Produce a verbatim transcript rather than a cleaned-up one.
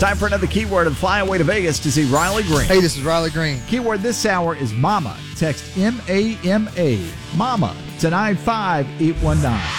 Time for another keyword and fly away to Vegas to see Riley Green. Hey, this is Riley Green. Keyword this hour is Mama. Text M A M A, Mama, to nine five eight one nine.